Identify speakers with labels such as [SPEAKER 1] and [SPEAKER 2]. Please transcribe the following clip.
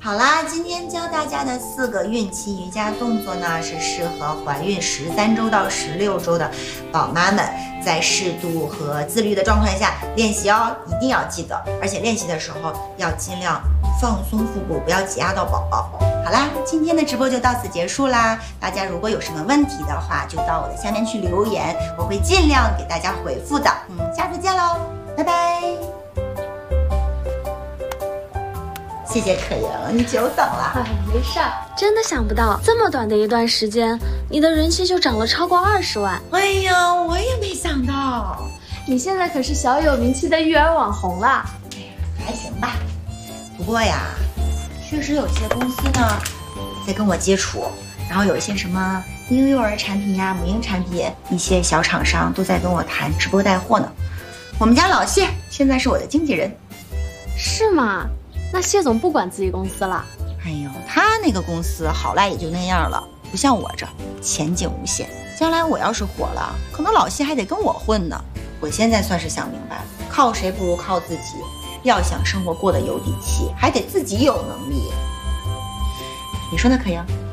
[SPEAKER 1] 好啦，今天教大家的4个孕期瑜伽动作呢，是适合怀孕13周到16周的宝妈们在适度和自律的状况下练习哦，一定要记得。而且练习的时候要尽量放松腹部，不要挤压到宝宝。好啦，今天的直播就到此结束啦。大家如果有什么问题的话，就到我的下面去留言，我会尽量给大家回复的。下次见喽，拜拜。谢谢可盈，你久等了。
[SPEAKER 2] 哎，没事儿。真的想不到，这么短的一段时间，你的人气就涨了超过20万。
[SPEAKER 1] 哎呀，我也没想到，
[SPEAKER 2] 你现在可是小有名气的育儿网红了。
[SPEAKER 1] 哎呀，还行吧。不过呀，确实有些公司呢在跟我接触，然后有一些什么婴幼儿产品呀、母婴产品，一些小厂商都在跟我谈直播带货呢。我们家老谢现在是我的经纪人。
[SPEAKER 2] 是吗？那谢总不管自己公司了？
[SPEAKER 1] 哎呦，他那个公司好赖也就那样了，不像我这前景无限。将来我要是火了，可能老谢还得跟我混呢。我现在算是想明白了，靠谁不如靠自己。要想生活过得有底气，还得自己有能力。你说呢，可盈？